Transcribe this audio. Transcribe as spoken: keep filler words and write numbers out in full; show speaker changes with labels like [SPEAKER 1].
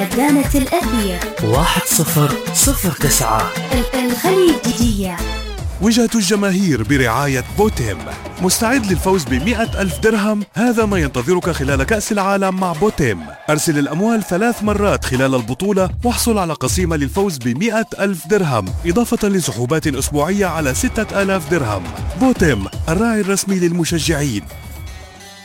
[SPEAKER 1] مجانة الأهلية
[SPEAKER 2] واحد صفر صفر تسعة.
[SPEAKER 1] الخليجية.
[SPEAKER 3] وجهة الجماهير برعاية بوتيم. مستعد للفوز بمئة ألف درهم؟ هذا ما ينتظرك خلال كأس العالم مع بوتيم. أرسل الأموال ثلاث مرات خلال البطولة واحصل على قسيمة للفوز بمئة ألف درهم، إضافة لسحوبات أسبوعية على ستة آلاف درهم. بوتيم، الراعي الرسمي للمشجعين.